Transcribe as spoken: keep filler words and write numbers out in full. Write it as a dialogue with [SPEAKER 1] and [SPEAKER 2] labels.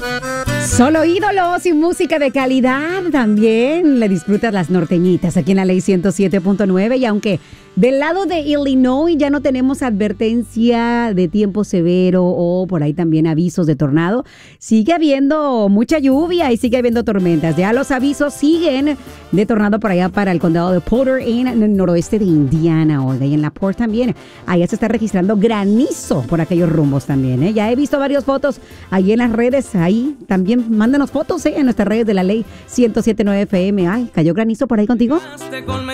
[SPEAKER 1] Solo ídolos y música de calidad también. Le disfrutas las norteñitas aquí en la Ley ciento siete punto nueve. Y aunque del lado de Illinois ya no tenemos advertencia de tiempo severo o por ahí también avisos de tornado, sigue habiendo mucha lluvia y sigue habiendo tormentas. Ya los avisos siguen de tornado por allá para el condado de Porter en el noroeste de Indiana. Oiga, y en la Port también. Allá se está registrando granizo por aquellos rumbos también. ¿eh? Ya he visto varias fotos ahí en las redes. Ahí también mándanos fotos ¿eh? en nuestras redes de la Ley ciento siete punto nueve F M. Ay, ¿cayó granizo por ahí contigo?